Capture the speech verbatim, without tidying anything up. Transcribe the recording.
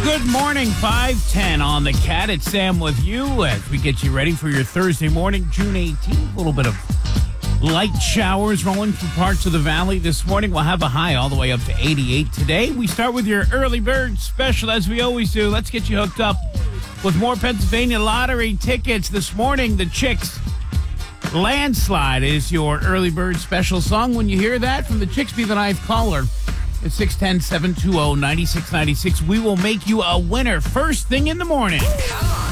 Good morning, five ten on the Cat. It's Sam with you as we get you ready for your Thursday morning, June eighteenth. A little bit of light showers rolling through parts of the valley this morning. We'll have a high all the way up to eighty-eight today. We start with your early bird special as we always do. Let's get you hooked up with more Pennsylvania Lottery tickets. This morning, the Chicks Landslide is your early bird special song. When you hear that from the Chicks, be the ninth caller. At six one zero, seven two zero, nine six nine six, we will make you a winner first thing in the morning.